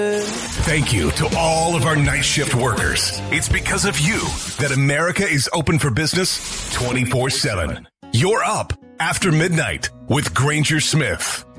Thank you to all of our night shift workers. It's because of you that America is open for business 24/7. You're up after midnight with Granger Smith.